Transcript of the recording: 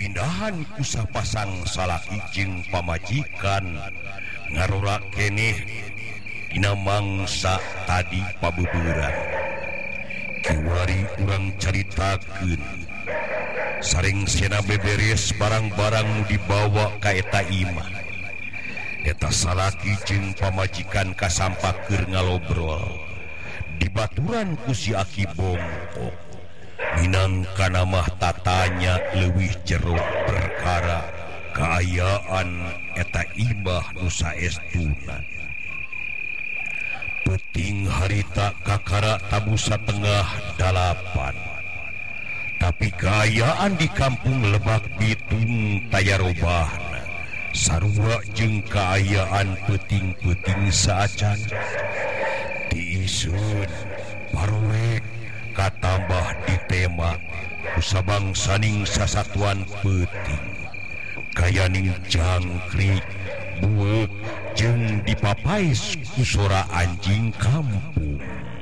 kapindahan usah pasang salaki jeung pamajikan ngarurak keneh dina mangsa tadi pabuburan. Kiwari urang caritakeun saring sena beberes barang-barang nu dibawa ka eta imah. Eta salaki jeung pamajikan kasampakeur ngalobrol dibaturan ku si Aki bongkok minangkana mah tatanya leuwih jero perkara kaayaan eta imah nu saestuna. Peuting harita kakara tabusa tengah 8. Tapi kaayaan di kampung Lebak Bitung tayarobahna sarua jeung kaayaan peuting-peuting saacan. Tiisun parowek katambah ditema kusabang saning sasatuan peuting kayaning jangkrik bueuk jeung dipapais ku sora anjing kampung.